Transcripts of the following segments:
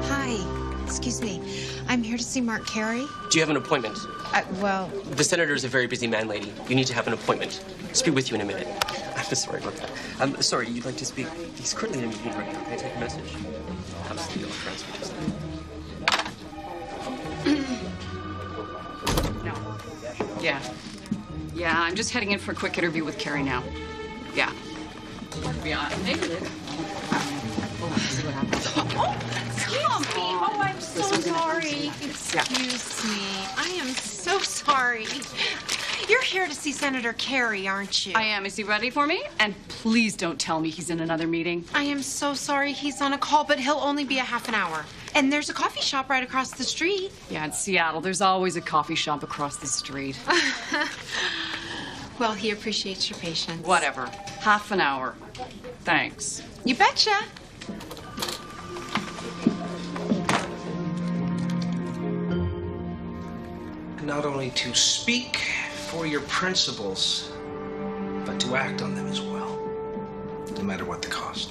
Hi. Excuse me. I'm here to see Mark Carey. Do you have an appointment? Well... The senator's a very busy man, lady. You need to have an appointment. Speak with you in a minute. I'm sorry about that. I'm sorry, you'd like to speak. He's currently in a meeting right now. Can I take a message? Absolutely, I'll transfer just No. Yeah. Yeah, I'm just heading in for a quick interview with Carrie now. Yeah. Beyond negative. Oh, see what happens. Excuse me. Oh, I'm so sorry. Excuse me. I am so sorry. You're here to see Senator Carey, aren't you? I am. Is he ready for me? And please don't tell me he's in another meeting. I am so sorry he's on a call, but he'll only be a half an hour. And there's a coffee shop right across the street. Yeah, in Seattle, there's always a coffee shop across the street. Well, he appreciates your patience. Whatever. Half an hour. Thanks. You betcha. Not only to speak for your principles, but to act on them as well, no matter what the cost.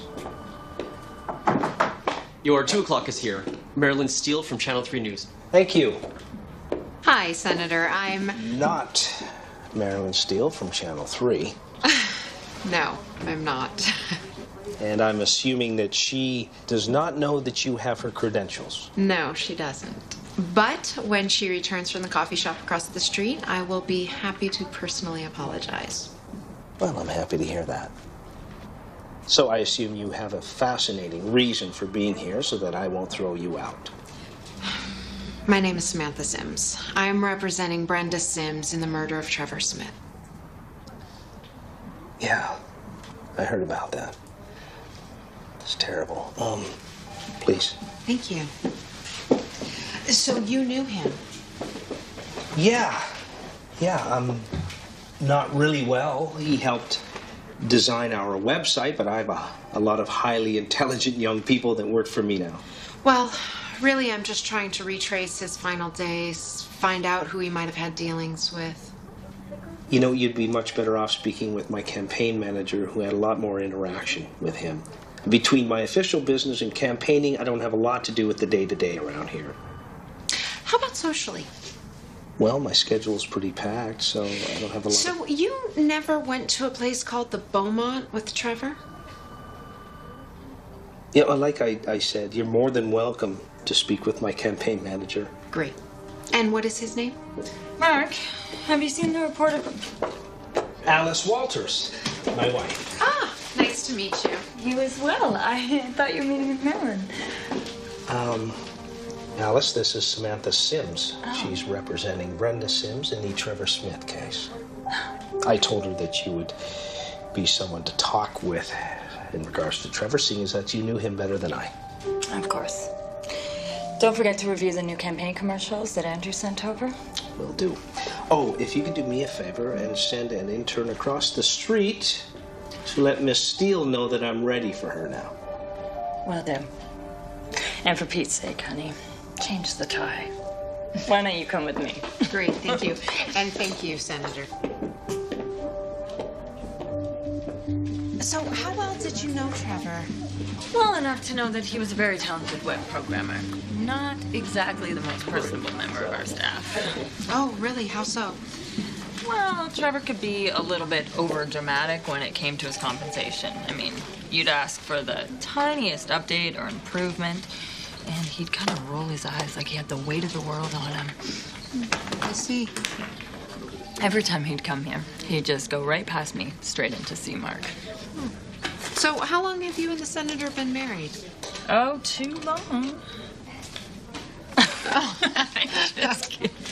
Your 2 o'clock is here. Marilyn Steele from Channel 3 News. Thank you. Hi, Senator. I'm... Not Marilyn Steele from Channel 3. No, I'm not. And I'm assuming that she does not know that you have her credentials. No, she doesn't. But when she returns from the coffee shop across the street, I will be happy to personally apologize. Well, I'm happy to hear that. So I assume you have a fascinating reason for being here so that I won't throw you out. My name is Samantha Sims. I'm representing Brenda Sims in the murder of Trevor Smith. Yeah, I heard about that. It's terrible. Please. Thank you. So you knew him? Yeah, not really well. He helped design our website, but I have a lot of highly intelligent young people that work for me now. Well, really, I'm just trying to retrace his final days, find out who he might have had dealings with. You know, you'd be much better off speaking with my campaign manager, who had a lot more interaction with him. Between my official business and campaigning, I don't have a lot to do with the day-to-day around here. How about socially? Well, my schedule's pretty packed, so I don't have a lot. So you never went to a place called the Beaumont with Trevor? Yeah, like I said, you're more than welcome to speak with my campaign manager. Great. And what is his name? Mark, have you seen the report of... Alice Walters, my wife. Ah, nice to meet you. You as well. I thought you were meeting with Marilyn. Alice, this is Samantha Sims. Oh. She's representing Brenda Sims in the Trevor Smith case. I told her that you would be someone to talk with in regards to Trevor, seeing as that you knew him better than I. Of course. Don't forget to review the new campaign commercials that Andrew sent over. Will do. Oh, if you could do me a favor and send an intern across the street to let Miss Steele know that I'm ready for her now. Will do. And for Pete's sake, honey, change the tie. Why don't you come with me? Great, thank you. And thank you, Senator. So how well did you know Trevor? Well enough to know that he was a very talented web programmer. Not exactly the most personable member of our staff. Oh, really? How so? Well, Trevor could be a little bit over-dramatic when it came to his compensation. I mean, you'd ask for the tiniest update or improvement, and he'd kind of roll his eyes like he had the weight of the world on him. I see. Every time he'd come here, he'd just go right past me, straight in to see Mark. So how long have you and the senator been married? Oh, too long. Oh, just kidding.